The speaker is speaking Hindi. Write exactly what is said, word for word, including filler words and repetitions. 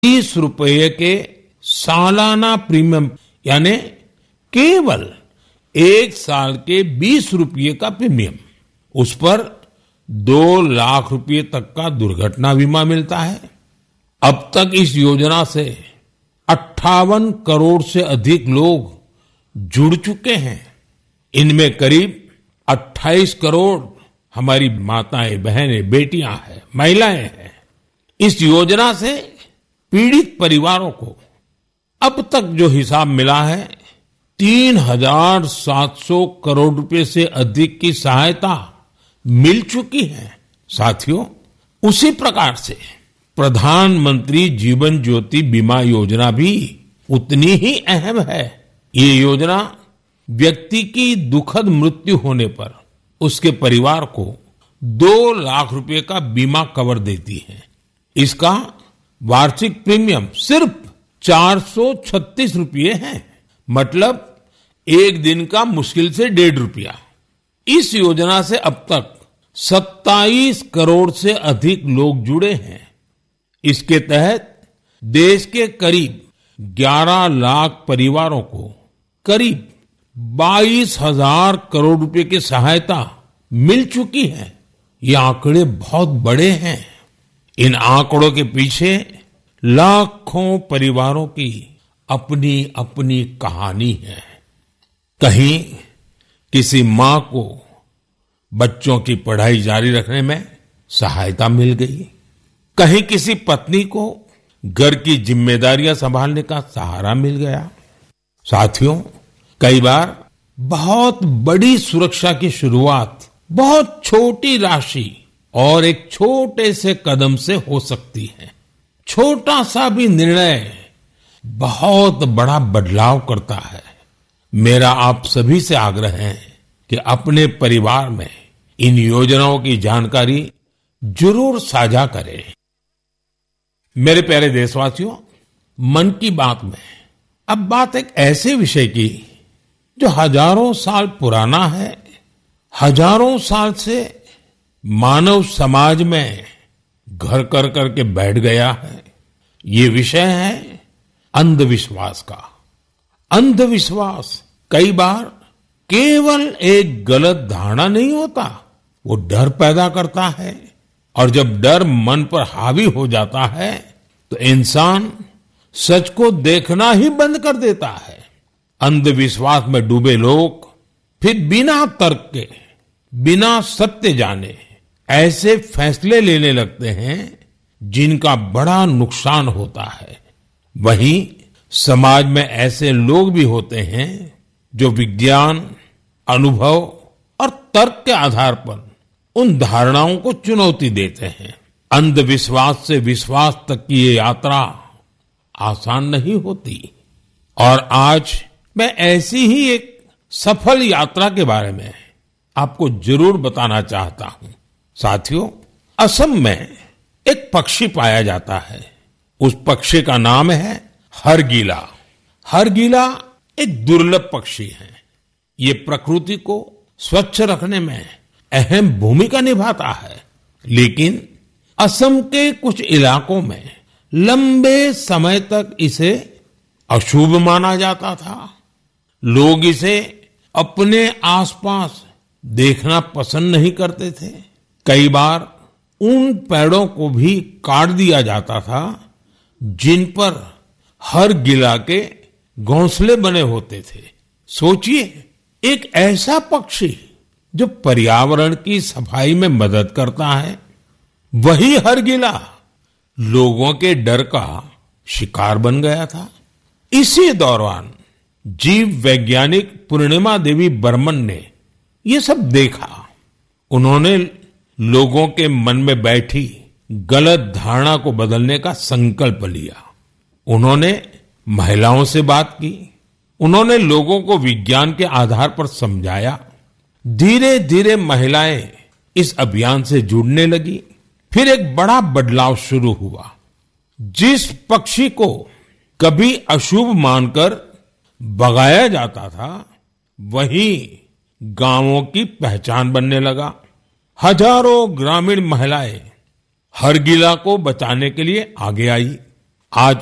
तीस रुपए के सालाना प्रीमियम, यानी केवल एक साल के बीस रुपये का प्रीमियम, उस पर दो लाख रुपए तक का दुर्घटना बीमा मिलता है। अब तक इस योजना से अट्ठावन करोड़ से अधिक लोग जुड़ चुके हैं। इनमें करीब अट्ठाईस करोड़ हमारी माताएं, बहनें, बेटियां हैं, महिलाएं हैं। इस योजना से पीड़ित परिवारों को अब तक जो हिसाब मिला है, तीन हजार सात सौ करोड़ रुपए से अधिक की सहायता मिल चुकी है। साथियों, उसी प्रकार से प्रधानमंत्री जीवन ज्योति बीमा योजना भी उतनी ही अहम है। ये योजना व्यक्ति की दुखद मृत्यु होने पर उसके परिवार को दो लाख रुपए का बीमा कवर देती है। इसका वार्षिक प्रीमियम सिर्फ चार सौ छत्तीस रुपये है, मतलब एक दिन का मुश्किल से डेढ़ रुपया। इस योजना से अब तक सत्ताईस करोड़ से अधिक लोग जुड़े हैं। इसके तहत देश के करीब ग्यारह लाख परिवारों को करीब बाईस हजार करोड़ रुपए की सहायता मिल चुकी है। ये आंकड़े बहुत बड़े हैं। इन आंकड़ों के पीछे लाखों परिवारों की अपनी अपनी कहानी है। कहीं किसी मां को बच्चों की पढ़ाई जारी रखने में सहायता मिल गई, कहीं किसी पत्नी को घर की जिम्मेदारियां संभालने का सहारा मिल गया। साथियों, कई बार बहुत बड़ी सुरक्षा की शुरुआत बहुत छोटी राशि और एक छोटे से कदम से हो सकती है। छोटा सा भी निर्णय बहुत बड़ा बदलाव करता है। मेरा आप सभी से आग्रह है कि अपने परिवार में इन योजनाओं की जानकारी जरूर साझा करें। मेरे प्यारे देशवासियों, मन की बात में अब बात एक ऐसे विषय की जो हजारों साल पुराना है, हजारों साल से मानव समाज में घर कर करके बैठ गया है। ये विषय है अंधविश्वास का। अंधविश्वास कई बार केवल एक गलत धारणा नहीं होता, वो डर पैदा करता है। और जब डर मन पर हावी हो जाता है तो इंसान सच को देखना ही बंद कर देता है। अंधविश्वास में डूबे लोग फिर बिना तर्क के, बिना सत्य जाने ऐसे फैसले लेने लगते हैं जिनका बड़ा नुकसान होता है। वहीं समाज में ऐसे लोग भी होते हैं जो विज्ञान, अनुभव और तर्क के आधार पर उन धारणाओं को चुनौती देते हैं। अंधविश्वास से विश्वास तक की ये यात्रा आसान नहीं होती। और आज मैं ऐसी ही एक सफल यात्रा के बारे में आपको जरूर बताना चाहता हूं। साथियों, असम में एक पक्षी पाया जाता है। उस पक्षी का नाम है हरगिला। हरगिला एक दुर्लभ पक्षी है। ये प्रकृति को स्वच्छ रखने में अहम भूमिका निभाता है, लेकिन असम के कुछ इलाकों में लंबे समय तक इसे अशुभ माना जाता था। लोग इसे अपने आसपास देखना पसंद नहीं करते थे। कई बार उन पेड़ों को भी काट दिया जाता था जिन पर हरगिला के घोंसले बने होते थे। सोचिए, एक ऐसा पक्षी जो पर्यावरण की सफाई में मदद करता है, वही हरगिला लोगों के डर का शिकार बन गया था। इसी दौरान जीव वैज्ञानिक पूर्णिमा देवी बर्मन ने ये सब देखा। उन्होंने लोगों के मन में बैठी गलत धारणा को बदलने का संकल्प लिया। उन्होंने महिलाओं से बात की, उन्होंने लोगों को विज्ञान के आधार पर समझाया। धीरे धीरे महिलाएं इस अभियान से जुड़ने लगी। फिर एक बड़ा बदलाव शुरू हुआ। जिस पक्षी को कभी अशुभ मानकर भगाया जाता था, वही गांवों की पहचान बनने लगा। हजारों ग्रामीण महिलाएं हरगिला को बचाने के लिए आगे आई। आज